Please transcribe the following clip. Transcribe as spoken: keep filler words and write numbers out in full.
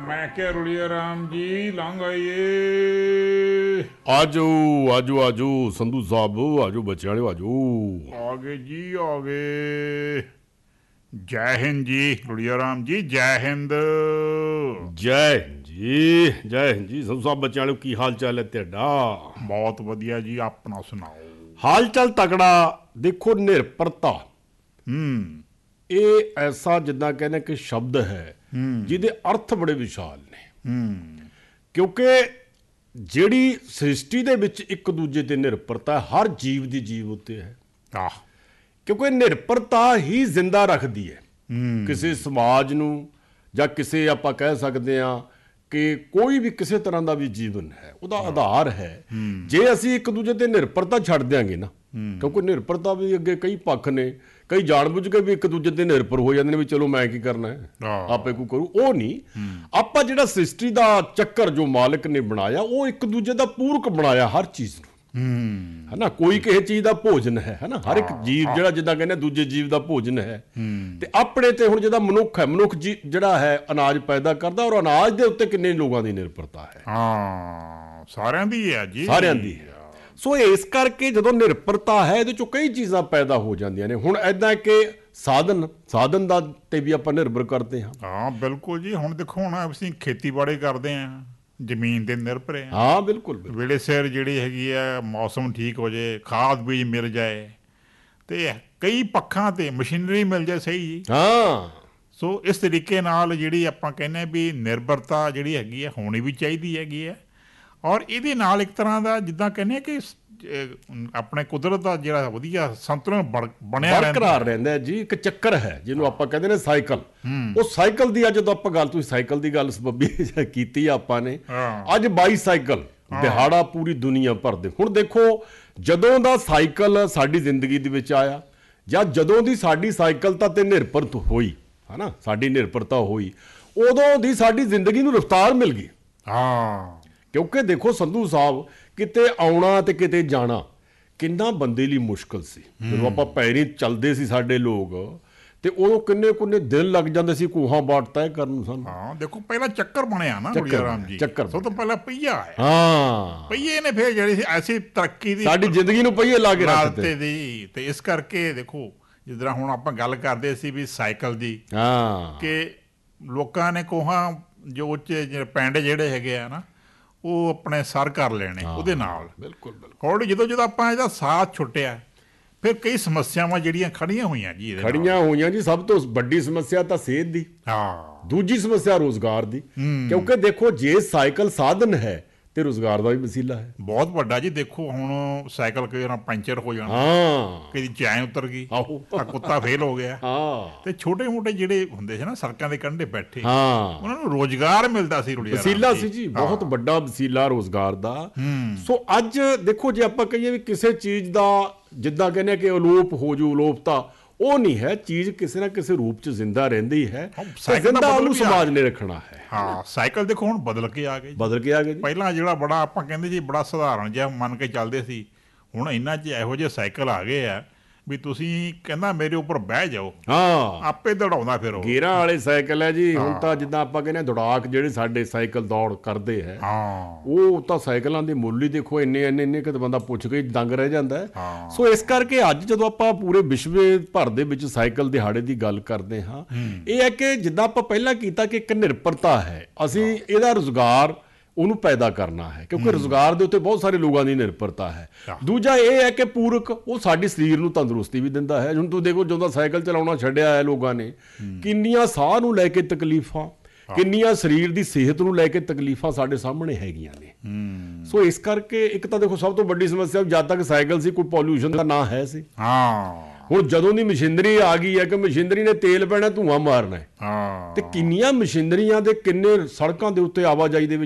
मैं क्या रुड़िया राम जी लंघ आइए। आजो आजो आजो संधू साहब आजो बच्चे वाले आजो। आगे जी आगे। जय हिंद जी रुड़िया राम जी, जय हिंद। जय हिंद जी, जय हिंद जी संधू साहब बच्चे वाले की हाल चाल है तेरा? बहुत वधिया जी, अपना सुनाओ। हाल चाल तगड़ा। देखो निर्भरता हम्म ਇਹ ਐਸਾ ਜਿੱਦਾਂ ਕਹਿੰਦੇ ਕਿ ਸ਼ਬਦ ਹੈ ਜਿਹਦੇ ਅਰਥ ਬੜੇ ਵਿਸ਼ਾਲ ਨੇ। ਹੂੰ ਕਿਉਂਕਿ ਜਿਹੜੀ ਸ੍ਰਿਸ਼ਟੀ ਦੇ ਵਿੱਚ ਇੱਕ ਦੂਜੇ ਤੇ ਨਿਰਭਰਤਾ ਹਰ ਜੀਵ ਦੀ ਜੀਵ ਉੱਤੇ ਹੈ, ਆਹ ਕਿਉਂਕਿ ਨਿਰਭਰਤਾ ਹੀ ਜ਼ਿੰਦਾ ਰੱਖਦੀ ਹੈ ਹੂੰ ਕਿਸੇ ਸਮਾਜ ਨੂੰ, ਜਾਂ ਕਿਸੇ ਆਪਾਂ ਕਹਿ ਸਕਦੇ ਹਾਂ ਕਿ ਕੋਈ ਵੀ ਕਿਸੇ ਤਰ੍ਹਾਂ ਦਾ ਵੀ ਜੀਵਨ ਹੈ ਉਹਦਾ ਆਧਾਰ ਹੈ। ਜੇ ਅਸੀਂ ਇੱਕ ਦੂਜੇ ਤੇ ਨਿਰਭਰਤਾ ਛੱਡ ਦਿਆਂਗੇ ਨਾ, ਕਿਉਂਕਿ ਨਿਰਭਰਤਾ ਵੀ ਅੱਗੇ ਕਈ ਪੱਖ ਨੇ, ਕਈ ਜਾਣਬੁੱਝ ਕੇ ਵੀ ਇੱਕ ਦੂਜੇ ਤੇ ਨਿਰਭਰ ਹੋ ਜਾਂਦੇ ਨੇ ਵੀ ਚਲੋ ਮੈਂ ਕੀ ਕਰਨਾ ਹੈ ਆਪੇ ਕੋਈ ਕਰੂ, ਉਹ ਨਹੀਂ। ਆਪਾਂ ਜਿਹੜਾ ਸ੍ਰਿਸ਼ਟੀ ਦਾ ਚੱਕਰ ਜੋ ਮਾਲਕ ਨੇ ਬਣਾਇਆ ਉਹ ਇੱਕ ਦੂਜੇ ਦਾ ਪੂਰਕ ਬਣਾਇਆ ਹਰ ਚੀਜ਼ ਨੂੰ, ਹੂੰ ਹੈ ਨਾ। ਕੋਈ ਕਿਸੇ ਚੀਜ਼ ਦਾ ਭੋਜਨ ਹੈ, ਹੈ ਨਾ। ਹਰ ਇੱਕ ਜੀਵ ਜਿਹੜਾ ਜਿੱਦਾਂ ਕਹਿੰਦੇ ਦੂਜੇ ਜੀਵ ਦਾ ਭੋਜਨ ਹੈ, ਤੇ ਆਪਣੇ ਤੇ ਹੁਣ ਜਿਹਦਾ ਮਨੁੱਖ ਹੈ, ਮਨੁੱਖ ਜੀ ਜਿਹੜਾ ਹੈ ਅਨਾਜ ਪੈਦਾ ਕਰਦਾ, ਔਰ ਅਨਾਜ ਦੇ ਉੱਤੇ ਕਿੰਨੇ ਲੋਕਾਂ ਦੀ ਨਿਰਭਰਤਾ ਹੈ। ਹਾਂ ਸਾਰਿਆਂ ਦੀ ਹੈ ਜੀ, ਸਾਰਿਆਂ ਦੀ ਹੈ। ਸੋ ਇਸ ਕਰਕੇ ਜਦੋਂ ਨਿਰਭਰਤਾ ਹੈ ਇਹਦੇ ਚੋਂ ਕਈ ਚੀਜ਼ਾਂ ਪੈਦਾ ਹੋ ਜਾਂਦੀਆਂ ਨੇ। ਹੁਣ ਐਦਾਂ ਕਿ ਸਾਧਨ ਸਾਧਨ ਦਾ ਤੇ ਵੀ ਆਪਾਂ ਨਿਰਭਰ ਕਰਦੇ ਹਾਂ। ਹਾਂ ਬਿਲਕੁਲ ਜੀ। ਹੁਣ ਦੇਖੋ ਹੁਣ ਅਸੀਂ ਖੇਤੀਬਾੜੀ ਕਰਦੇ ਹਾਂ, ਜ਼ਮੀਨ ਤੇ ਨਿਰਭਰ ਹਾਂ। ਹਾਂ ਬਿਲਕੁਲ ਬਿਲਕੁਲ। ਵੇਲੇ ਸਿਰ ਜਿਹੜੀ ਹੈਗੀ ਆ ਮੌਸਮ ਠੀਕ ਹੋ ਜਾਏ, ਖਾਦ ਬੀਜ ਮਿਲ ਜਾਏ, ਤੇ ਕਈ ਪੱਖਾਂ ਤੇ ਮਸ਼ੀਨਰੀ ਮਿਲ ਜਾਏ ਸਹੀ ਜੀ। ਹਾਂ ਸੋ ਇਸ ਤਰੀਕੇ ਨਾਲ ਜਿਹੜੀ ਆਪਾਂ ਕਹਿੰਦੇ ਵੀ ਨਿਰਭਰਤਾ ਜਿਹੜੀ ਹੈਗੀ ਆ ਹੋਣੀ ਵੀ ਚਾਹੀਦੀ ਹੈਗੀ ਹੈ। ਔਰ ਇਹਦੇ ਨਾਲ ਇੱਕ ਤਰ੍ਹਾਂ ਦਾ ਜਿੱਦਾਂ ਕਹਿੰਦੇ ਕਿ ਆਪਣੇ ਕੁਦਰਤ ਦਾ ਜਿਹੜਾ ਵਧੀਆ ਸੰਤੁਲਨ ਬਣਿਆ ਬਰਕਰਾਰ ਰਹਿੰਦਾ ਹੈ ਜੀ। ਇੱਕ ਚੱਕਰ ਹੈ ਜਿਹਨੂੰ ਆਪਾਂ ਕਹਿੰਦੇ ਨੇ ਸਾਈਕਲ। ਉਹ ਸਾਈਕਲ ਦੀ ਅੱਜ ਜਦੋਂ ਆਪਾਂ ਗੱਲ, ਤੁਸੀਂ ਸਾਈਕਲ ਦੀ ਗੱਲ ਸਬੱਬੀ ਕੀਤੀ ਆਪਾਂ ਨੇ, ਅੱਜ ਬਾਈਸਾਈਕਲ ਦਿਹਾੜਾ ਪੂਰੀ ਦੁਨੀਆ ਭਰ ਦੇ। ਹੁਣ ਦੇਖੋ ਜਦੋਂ ਦਾ ਸਾਈਕਲ ਸਾਡੀ ਜ਼ਿੰਦਗੀ ਦੇ ਵਿੱਚ ਆਇਆ, ਜਾਂ ਜਦੋਂ ਦੀ ਸਾਡੀ ਸਾਈਕਲਤਾ ਤੇ ਨਿਰਭਰ ਹੋਈ ਹੈ ਨਾ, ਸਾਡੀ ਨਿਰਭਰਤਾ ਹੋਈ, ਉਦੋਂ ਦੀ ਸਾਡੀ ਜ਼ਿੰਦਗੀ ਨੂੰ ਰਫ਼ਤਾਰ ਮਿਲ ਗਈ। ਹਾਂ ਕਿਉਂਕਿ ਦੇਖੋ ਸੰਧੂ ਸਾਹਿਬ, ਕਿਤੇ ਆਉਣਾ ਤੇ ਕਿਤੇ ਜਾਣਾ ਕਿੰਨਾ ਬੰਦੇ ਲਈ ਮੁਸ਼ਕਲ ਸੀ। ਜਦੋਂ ਆਪਾਂ ਪੈਰੀ ਚੱਲਦੇ ਸੀ ਸਾਡੇ ਲੋਕ, ਤੇ ਉਦੋਂ ਕਿੰਨੇ ਕੁੰਨੇ ਦਿਨ ਲੱਗ ਜਾਂਦੇ ਸੀ ਕੋਹਾਂ ਬਾਟ ਤੈਅ ਕਰਨ ਨੂੰ ਸਾਨੂੰ। ਹਾਂ ਦੇਖੋ ਪਹਿਲਾਂ ਚੱਕਰ ਬਣਿਆ ਨਾ ਗੁੜੀਆ ਰਾਮ ਜੀ, ਚੱਕਰ ਸਭ ਤੋਂ ਪਹਿਲਾਂ ਪਹੀਆ ਹੈ। ਹਾਂ ਪਹੀਏ ਨੇ ਫਿਰ ਜਿਹੜੀ ਐਸੀ ਤਰੱਕੀ ਦੀ ਸਾਡੀ ਜ਼ਿੰਦਗੀ ਨੂੰ ਪਹੀਏ ਲਾ ਕੇ ਰੱਖਤੇ ਦੀ। ਤੇ ਇਸ ਕਰਕੇ ਦੇਖੋ ਜਿਸ ਤਰ੍ਹਾਂ ਹੁਣ ਆਪਾਂ ਗੱਲ ਕਰਦੇ ਸੀ ਵੀ ਸਾਈਕਲ ਦੀ, ਹਾਂ ਕਿ ਲੋਕਾਂ ਨੇ ਕੋਹਾਂ ਜੋ ਪਿੰਡ ਜਿਹੜੇ ਹੈਗੇ ਆ ਨਾ ਉਹ ਆਪਣੇ ਸਰ ਕਰ ਲੈਣੇ ਉਹਦੇ ਨਾਲ। ਬਿਲਕੁਲ ਬਿਲਕੁਲ। ਹੌਲੀ ਜਦੋਂ ਜਦੋਂ ਆਪਾਂ ਇਹਦਾ ਸਾਥ ਛੁੱਟਿਆ, ਫਿਰ ਕਈ ਸਮੱਸਿਆਵਾਂ ਜਿਹੜੀਆਂ ਖੜੀਆਂ ਹੋਈਆਂ ਜੀ ਇਹਦੇ ਨਾਲ। ਖੜੀਆਂ ਹੋਈਆਂ ਜੀ। ਸਭ ਤੋਂ ਵੱਡੀ ਸਮੱਸਿਆ ਤਾਂ ਸਿਹਤ ਦੀ, ਹਾਂ। ਦੂਜੀ ਸਮੱਸਿਆ ਰੋਜ਼ਗਾਰ ਦੀ। ਕਿਉਂਕਿ ਦੇਖੋ ਜੇ ਸਾਈਕਲ ਸਾਧਨ ਹੈ ਤੇ ਰੋਜ਼ਗਾਰ ਦਾ ਵੀ ਵਸੀਲਾ ਹੈ ਬਹੁਤ ਵੱਡਾ ਜੀ। ਦੇਖੋ ਹੁਣ ਸਾਈਕਲ ਕਈ ਵਾਰ ਪੰਚਰ ਹੋ ਜਾਣਾ, ਹਾਂ ਕਦੀ ਚੈਨ ਉਤਰ ਗਈ, ਆਹੋ ਆ ਕੁੱਤਾ ਫੇਲ ਹੋ ਗਿਆ, ਹਾਂ। ਤੇ ਛੋਟੇ ਮੋਟੇ ਜਿਹੜੇ ਹੁੰਦੇ ਸੀ ਨਾ ਸੜਕਾਂ ਦੇ ਕੰਢੇ ਬੈਠੇ, ਹਾਂ ਉਹਨਾਂ ਨੂੰ ਰੋਜ਼ਗਾਰ ਮਿਲਦਾ ਸੀ। ਰੁੜੀਆ ਵਸੀਲਾ ਸੀ ਜੀ, ਬਹੁਤ ਵੱਡਾ ਵਸੀਲਾ ਰੋਜ਼ਗਾਰ ਦਾ। ਸੋ ਅੱਜ ਦੇਖੋ ਜੇ ਆਪਾਂ ਕਹੀਏ ਵੀ ਕਿਸੇ ਚੀਜ਼ ਦਾ ਜਿੱਦਾਂ ਕਹਿੰਦੇ ਕਿ ਅਲੋਪ ਹੋ ਜੂ, ਅਲੋਪਤਾ, ਉਹ ਨਹੀਂ ਹੈ। ਚੀਜ਼ ਕਿਸੇ ਨਾ ਕਿਸੇ ਰੂਪ 'ਚ ਜ਼ਿੰਦਾ ਰਹਿੰਦੀ ਹੈ, ਜ਼ਿੰਦਾ ਉਹਨੂੰ ਸਮਾਜ ਨੇ ਰੱਖਣਾ ਹੈ। ਹਾਂ ਸਾਈਕਲ ਦੇਖੋ ਹੁਣ ਬਦਲ ਕੇ ਆ ਗਏ, ਬਦਲ ਕੇ ਆ ਗਏ। ਪਹਿਲਾਂ ਜਿਹੜਾ ਬੜਾ ਆਪਾਂ ਕਹਿੰਦੇ ਜੀ ਬੜਾ ਸਧਾਰਨ ਜਿਹਾ ਮੰਨ ਕੇ ਚੱਲਦੇ ਸੀ, ਹੁਣ ਇਹਨਾਂ 'ਚ ਇਹੋ ਜਿਹੇ ਸਾਈਕਲ ਆ ਗਏ ਆ ਵੀ ਤੁਸੀਂ ਕਹਿੰਦਾ ਮੇਰੇ ਉੱਪਰ ਬਹਿ ਜਾਓ, ਹਾਂ ਆਪੇ ਦੌੜਾਉਂਦਾ ਫਿਰ ਉਹ। ਗੇਰਾਂ ਵਾਲੇ ਸਾਈਕਲ ਹੈ ਜੀ ਹੁਣ ਤਾਂ, ਜਿੱਦਾਂ ਆਪਾਂ ਕਹਿੰਦੇ ਦੌੜਾਕ ਜਿਹੜੇ ਸਾਡੇ ਸਾਈਕਲ ਦੌੜ ਕਰਦੇ ਹੈ, ਹਾਂ ਉਹ ਤਾਂ ਸਾਈਕਲਾਂ ਦੇ ਮੁੱਲ ਹੀ ਦੇਖੋ ਇੰਨੇ ਇੰਨੇ ਇੰਨੇ ਕਿ ਬੰਦਾ ਪੁੱਛ ਕੇ ਦੰਗ ਰਹਿ ਜਾਂਦਾ ਹੈ। ਸੋ ਇਸ ਕਰਕੇ ਅੱਜ ਜਦੋਂ ਆਪਾਂ ਪੂਰੇ ਵਿਸ਼ਵ ਭਰ ਦੇ ਵਿੱਚ ਸਾਈਕਲ ਦਿਹਾੜੇ ਦੀ ਗੱਲ ਕਰਦੇ ਹਾਂ, ਇਹ ਹੈ ਕਿ ਜਿੱਦਾਂ ਆਪਾਂ ਪਹਿਲਾਂ ਕੀਤਾ ਕਿ ਇੱਕ ਨਿਰਭਰਤਾ ਹੈ, ਅਸੀਂ ਇਹਦਾ ਰੁਜ਼ਗਾਰ ਉਹਨੂੰ ਪੈਦਾ ਕਰਨਾ ਹੈ, ਕਿਉਂਕਿ ਰੁਜ਼ਗਾਰ ਦੇ ਉੱਤੇ ਬਹੁਤ ਸਾਰੇ ਲੋਕਾਂ ਦੀ ਨਿਰਭਰਤਾ ਹੈ। ਦੂਜਾ ਇਹ ਹੈ ਕਿ ਪੂਰਕ, ਉਹ ਸਾਡੇ ਸਰੀਰ ਨੂੰ ਤੰਦਰੁਸਤੀ ਵੀ ਦਿੰਦਾ ਹੈ। ਹੁਣ ਤੁਸੀਂ ਦੇਖੋ ਜਦੋਂ ਸਾਈਕਲ ਚਲਾਉਣਾ ਛੱਡਿਆ ਹੈ ਲੋਕਾਂ ਨੇ, ਕਿੰਨੀਆਂ ਸਾਹ ਨੂੰ ਲੈ ਕੇ ਤਕਲੀਫਾਂ, ਕਿੰਨੀਆਂ ਸਰੀਰ ਦੀ ਸਿਹਤ ਨੂੰ ਲੈ ਕੇ ਤਕਲੀਫਾਂ ਸਾਡੇ ਸਾਹਮਣੇ ਹੈਗੀਆਂ ਨੇ। ਸੋ ਇਸ ਕਰਕੇ ਇੱਕ ਤਾਂ ਦੇਖੋ ਸਭ ਤੋਂ ਵੱਡੀ ਸਮੱਸਿਆ, ਜਦ ਤੱਕ ਸਾਈਕਲ ਸੀ ਕੋਈ ਪੋਲਿਊਸ਼ਨ ਦਾ ਨਾਂ ਹੈ ਸੀ। ਹਾਂ ਹੁਣ ਜਦੋਂ ਦੀ ਮਸ਼ੀਨਰੀ ਆ ਗਈ ਹੈ ਕਿ ਮਸ਼ੀਨਰੀ ਨੇ ਤੇਲ ਪੈਣਾ, ਧੂੰਆਂ ਮਾਰਨਾ ਹੈ, ਹਾਂ ਤੇ ਕਿੰਨੀਆਂ ਮਸ਼ੀਨਰੀਆਂ ਦੇ ਕਿੰਨੇ ਸੜਕਾਂ ਦੇ ਉੱਤੇ ਆਵਾਜਾਈ ਦੇ ਵਿੱਚ